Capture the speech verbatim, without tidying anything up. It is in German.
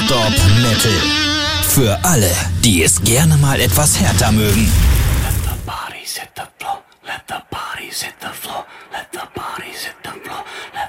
Non-Stop Metal. Für alle, die es gerne mal etwas härter mögen. Let the bodies hit the floor. Let the bodies hit the floor. Let